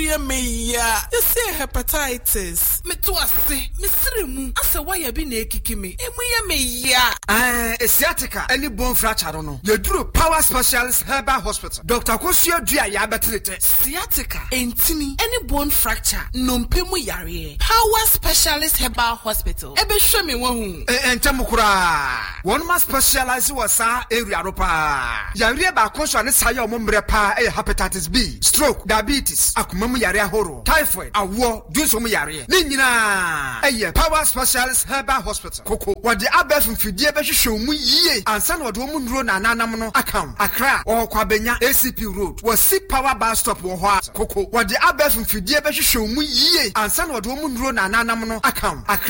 ya me ya. You say hepatitis. Me to ase. Me sremu. Ase why ya bi na ekiki me. Emu ya me ya. Sciatica. Any bone fracture no. You do Power Specialist Herbal Hospital. Dr. Kosio Dua ya betrete. Sciatica. Entini. Any bone fracture. Nompemu yare. Power Specialist Herbal Hospital. Ebe show me one. Entemukura. One must specialize wasa area ropa. Yare ba konso ne saye omombre pa hepatitis B, stroke, diabetes, akumemu yare ahoro, typhoid, awo, dunso yare. Ni nyina Power Specialist Herbal Hospital. Koko wode abef mfidie be hwehwe mu yie. Ansa na wode mu nduro na nanam no akam. Accra or Kwabenya ACP Road. Was Power Bus Stop wo ho. Koko wode abef mfidie be hwehwe mu yie. Ansa na wode mu nduro na nanam no akam.